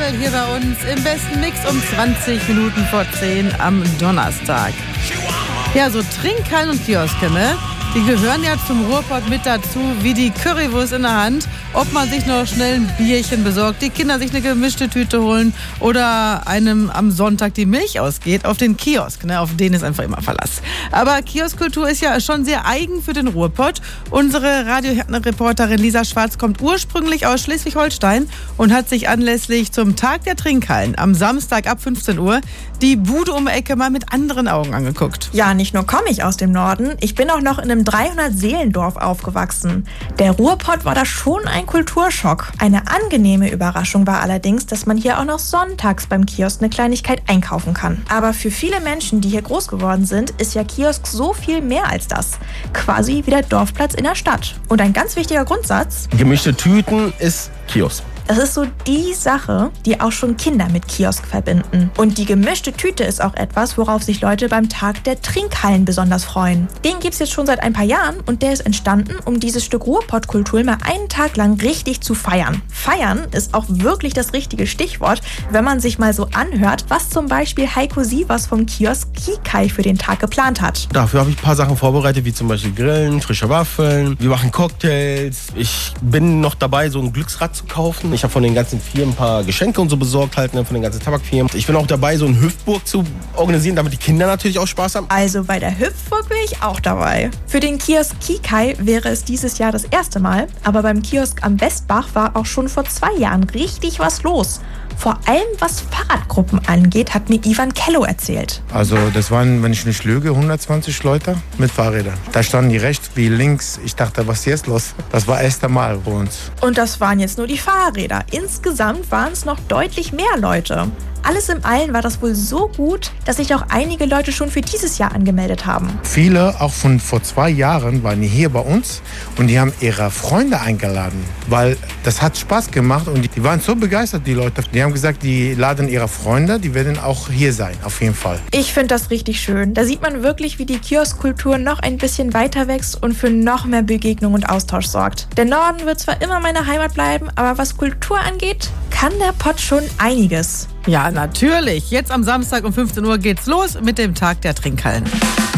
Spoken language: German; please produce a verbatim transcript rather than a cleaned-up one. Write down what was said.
Trinkhallen hier bei uns im besten Mix um zwanzig Minuten vor zehn am Donnerstag. Ja, so Trinkhallen und Kioske, ne? Die gehören ja zum Ruhrpott mit dazu, wie die Currywurst in der Hand. Ob man sich noch schnell ein Bierchen besorgt, die Kinder sich eine gemischte Tüte holen oder einem am Sonntag die Milch ausgeht, auf den Kiosk, ne? Auf den ist einfach immer Verlass. Aber Kioskkultur ist ja schon sehr eigen für den Ruhrpott. Unsere Radio-Reporterin Lisa Schwarz kommt ursprünglich aus Schleswig-Holstein und hat sich anlässlich zum Tag der Trinkhallen am Samstag ab fünfzehn Uhr die Bude um die Ecke mal mit anderen Augen angeguckt. Ja, nicht nur komme ich aus dem Norden, ich bin auch noch in einem dreihundert-Seelendorf aufgewachsen. Der Ruhrpott war da schon ein Kulturschock. Eine angenehme Überraschung war allerdings, dass man hier auch noch sonntags beim Kiosk eine Kleinigkeit einkaufen kann. Aber für viele Menschen, die hier groß geworden sind, ist ja Kiosk so viel mehr als das. Quasi wie der Dorfplatz in der Stadt. Und ein ganz wichtiger Grundsatz: Gemischte Tüten ist Kiosk. Das ist so die Sache, die auch schon Kinder mit Kiosk verbinden. Und die gemischte Tüte ist auch etwas, worauf sich Leute beim Tag der Trinkhallen besonders freuen. Den gibt's jetzt schon seit ein paar Jahren und der ist entstanden, um dieses Stück Ruhrpottkultur mal einen Tag lang richtig zu feiern. Feiern ist auch wirklich das richtige Stichwort, wenn man sich mal so anhört, was zum Beispiel Heiko Sievers vom Kiosk Kikai für den Tag geplant hat. Dafür habe ich ein paar Sachen vorbereitet, wie zum Beispiel Grillen, frische Waffeln, wir machen Cocktails. Ich bin noch dabei, so ein Glücksrad zu kaufen. Ich habe von den ganzen Firmen ein paar Geschenke und so besorgt, halt, ne, von den ganzen Tabakfirmen. Ich bin auch dabei, so eine Hüpfburg zu organisieren, damit die Kinder natürlich auch Spaß haben. Also bei der Hüpfburg bin ich auch dabei. Für den Kiosk Kikai wäre es dieses Jahr das erste Mal, aber beim Kiosk am Westbach war auch schon vor zwei Jahren richtig was los. Vor allem was Fahrradgruppen angeht, hat mir Ivan Kello erzählt. Also das waren, wenn ich nicht lüge, hundertzwanzig Leute mit Fahrrädern. Da standen die rechts wie links. Ich dachte, was ist jetzt los? Das war das erste Mal bei uns. Und das waren jetzt nur die Fahrräder. Insgesamt waren es noch deutlich mehr Leute. Alles in allem war das wohl so gut, dass sich auch einige Leute schon für dieses Jahr angemeldet haben. Viele, auch von vor zwei Jahren, waren hier bei uns und die haben ihre Freunde eingeladen, weil das hat Spaß gemacht und die waren so begeistert, die Leute. Die haben gesagt, die laden ihre Freunde, die werden auch hier sein, auf jeden Fall. Ich finde das richtig schön. Da sieht man wirklich, wie die Kioskkultur noch ein bisschen weiter wächst und für noch mehr Begegnung und Austausch sorgt. Der Norden wird zwar immer meine Heimat bleiben, aber was Kultur angeht, kann der Pott schon einiges. Ja, natürlich. Jetzt am Samstag um fünfzehn Uhr geht's los mit dem Tag der Trinkhallen.